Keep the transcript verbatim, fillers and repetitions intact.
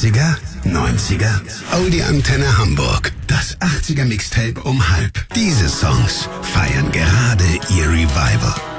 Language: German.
achtziger, neunziger, Audi Antenne Hamburg. Das achtziger Mixtape um halb. Diese Songs feiern gerade ihr Revival.